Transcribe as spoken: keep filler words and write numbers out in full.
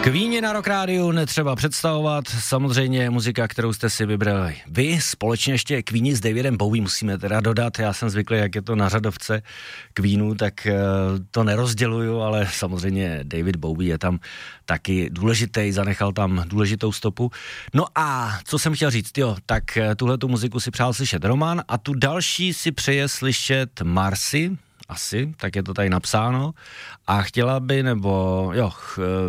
Queeni na Rock Rádiu netřeba představovat, samozřejmě muzika, kterou jste si vybrali vy, společně ještě Queeni s Davidem Bowie musíme teda dodat, já jsem zvyklý, jak je to na řadovce Queenů, tak to nerozděluju, ale samozřejmě David Bowie je tam taky důležitý, zanechal tam důležitou stopu. No a co jsem chtěl říct, jo, tak tuhletu muziku si přál slyšet Roman a tu další si přeje slyšet Marcy, asi, tak je to tady napsáno. A chtěla by, nebo jo,